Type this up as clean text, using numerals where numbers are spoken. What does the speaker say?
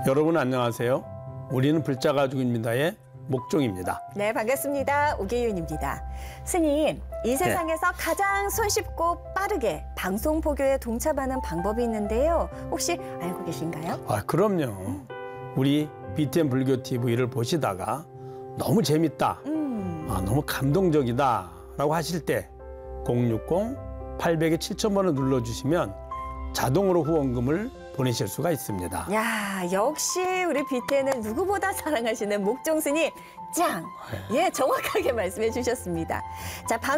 여러분 안녕하세요. 우리는 불자 가족입니다의 목종입니다. 네, 반갑습니다. 오계윤입니다. 스님, 이 세상에서 가장 손쉽고 빠르게 방송 보교에 동참하는 방법이 있는데요. 혹시 알고 계신가요? 그럼요. 우리 BTN 불교 TV를 보시다가 너무 재밌다, 너무 감동적이다 라고 하실 때 060-800에 7000번을 눌러주시면 자동으로 후원금을 보내실 수가 있습니다. 야, 역시 우리 BTN을 누구보다 사랑하시는 목종 스님 짱! 예, 정확하게 말씀해 주셨습니다. 자,